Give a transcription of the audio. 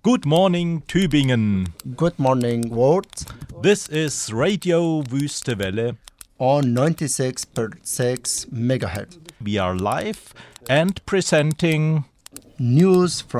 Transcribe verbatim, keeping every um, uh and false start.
Good morning, Tübingen. Good morning, world. This is Radio Wüste Welle. On ninety-six point six megahertz. We are live and presenting News from